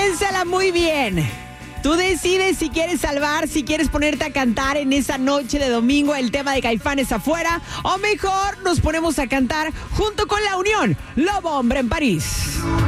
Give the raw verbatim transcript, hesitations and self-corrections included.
Piénsala muy bien. Tú decides si quieres salvar, si quieres ponerte a cantar en esa noche de domingo el tema de Caifanes afuera, o mejor nos ponemos a cantar junto con La Unión, Lobo Hombre en París.